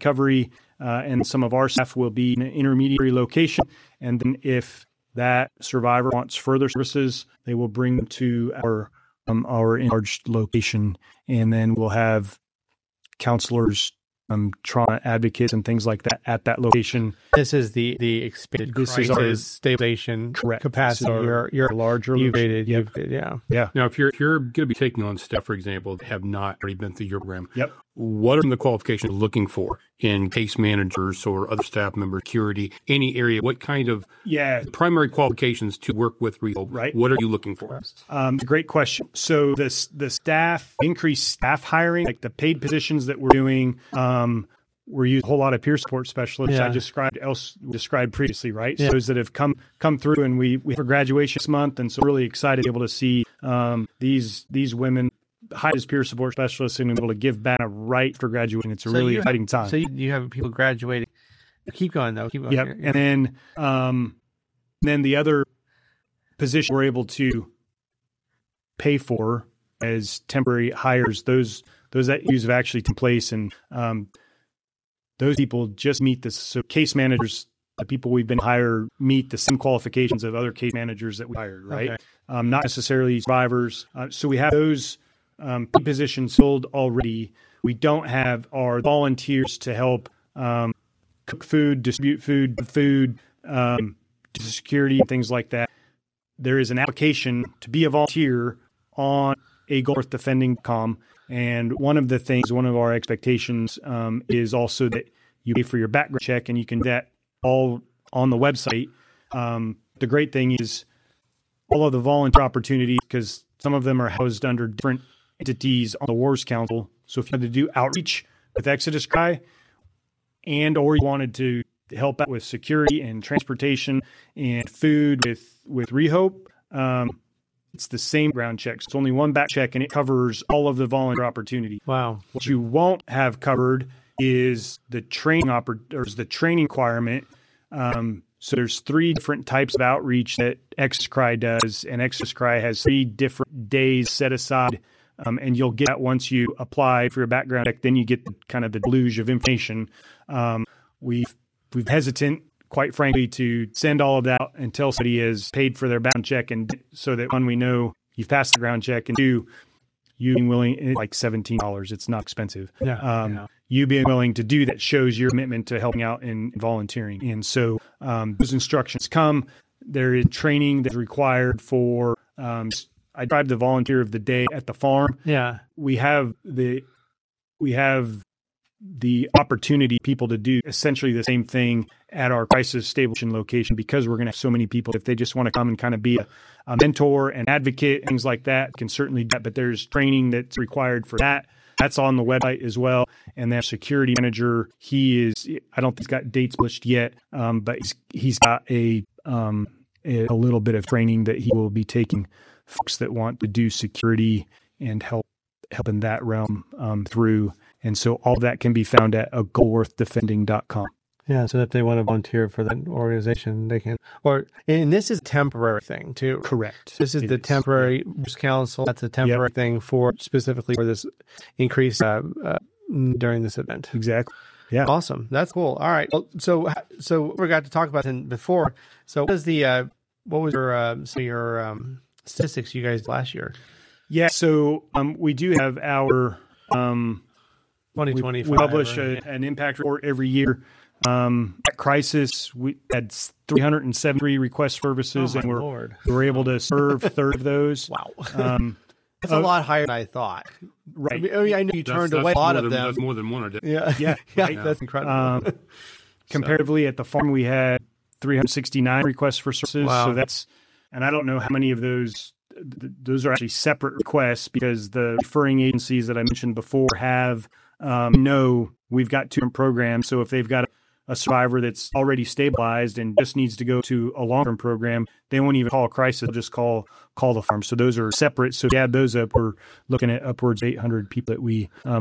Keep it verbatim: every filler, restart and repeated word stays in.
recovery, uh, and some of our staff will be in an intermediary location. And then if that survivor wants further services, they will bring them to our um, our enlarged location, and then we'll have counselors, um, trauma advocates, and things like that at that location. This is the the expanded This crisis is our, stabilization correct. capacity. Our, you're you're larger. You've created, yep. you've, yeah. Yeah. Now, if you're if you're going to be taking on staff, for example, that have not already been through your program, Yep. what are the qualifications you're looking for in case managers or other staff members, security, any area? What kind of Yeah. primary qualifications to work with Rehope? Right. What are you looking for? Um, great question. So the the staff, increased staff hiring, like the paid positions that we're doing, um, we're using a whole lot of peer support specialists. Yeah. I described else described previously, right? Yeah. So those that have come come through, and we we have a graduation this month, and so really excited to be able to see um, these these women hired as peer support specialists and be able to give back right after graduating. It's a So really you exciting have, time. So you, you have people graduating. Keep going though. Keep going. Yep. Here. And then um, then the other position we're able to pay for as temporary hires, those those that use have actually taken place, and um, those people just meet this. So case managers, the people we've been hired, meet the same qualifications of other case managers that we hired, right? Okay. Um, not necessarily survivors. Uh, so we have those um, positions filled already. We don't have our volunteers to help um, cook food, distribute food, food, um, security, and things like that. There is an application to be a volunteer on a goal worth defending dot com. And one of the things, one of our expectations um, is also that you pay for your background check, and you can do that all on the website. Um, the great thing is all of the volunteer opportunities, because some of them are housed under different entities on the Wars Council. So if you had to do outreach with Exodus Cry, and or you wanted to help out with security and transportation and food with, with Rehope, um, it's the same background check. So it's only one back check, and it covers all of the volunteer opportunity. Wow. What you won't have covered is the training oppor- or is the training requirement. Um, so there's three different types of outreach that Exodus Cry does, and Exodus Cry has three different days set aside, um, and you'll get that once you apply for your background check. Then you get the, kind of the deluge of information. Um, we've we've hesitant, quite frankly, to send all of that out until somebody has paid for their background check, and so that one, we know you've passed the ground check, and two, you being willing, it's like seventeen dollars. It's not expensive. Yeah, um, yeah. You being willing to do that shows your commitment to helping out and volunteering. And so um, those instructions come. There is training that's required for, um, I drive the volunteer of the day at the farm. Yeah. We have the, we have the opportunity people to do essentially the same thing at our crisis stabilization location, because we're going to have so many people. If they just want to come and kind of be a, a mentor and advocate, things like that, can certainly do that. But there's training that's required for that. That's on the website as well. And that security manager, he is, I don't think he's got dates published yet, um, but he's, he's got a, um, a, a little bit of training that he will be taking folks that want to do security and help, help in that realm um, through. And so all of that can be found at a goal worth defending dot com. Yeah, so if they want to volunteer for that organization, they can. Or and this is a temporary thing too. Correct. This is It the is. temporary Wars Council. That's a temporary Yep. thing for specifically for this increase uh, uh, during this event. Exactly. Yeah. Awesome. That's cool. All right. Well, so so we forgot to talk about it before. So what is the uh, what was your uh, so your um, statistics you guys did last year? Yeah. So um, we do have our um, twenty we, twenty-five. we publish right? a, an impact report every year. Um, at Crisis, we had three hundred seventy-three request services, Oh, my and we're Lord. we're able to serve a third of those. Wow. Um, That's uh, a lot higher than I thought. Right. I mean, I, mean, I know you That's- turned that's away a lot more of than- them. That's more than one a day. Yeah. Yeah, yeah, right. that's incredible. Um, comparatively, at the farm, we had three hundred sixty-nine requests for services. Wow. So that's, and I don't know how many of those, th- those are actually separate requests, because the referring agencies that I mentioned before have, um, know we've got two different programs. So if they've got a, a survivor that's already stabilized and just needs to go to a long-term program, they won't even call a crisis, they'll just call call the farm. So those are separate. So if you add those up, we're looking at upwards of eight hundred people that we um,